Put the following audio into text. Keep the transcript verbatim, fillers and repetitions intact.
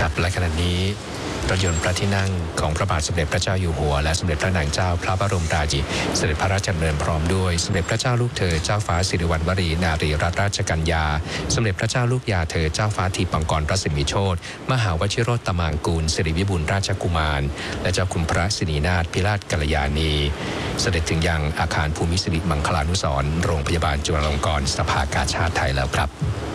ครับและขณะนี้รถยนต์พระที่นั่งของพระบาทสมเด็จพระเจ้าอยู่หัวและสมเด็จพระนางเจ้าพระบรมราชินีเสด็จพระราชดำเนินพร้อมด้วยสมเด็จพระเจ้าลูกเธอเจ้าฟ้าสิริวัณวรีนารีรัตนราชกัญญาสมเด็จพระเจ้าลูกยาเธอเจ้าฟ้าทีปังกรพระสิมิโชติมหาวชิโรตมางกูลสิริวิบูลย์ราชกุมารและเจ้าคุณพระสินีนาถพิราชกัลยาณีเสด็จถึงยังอาคารภูมิสิริมังคลานุสรณ์โรงพยาบาลจุฬาลงกรณ์สภากาชาดไทยแล้วครับ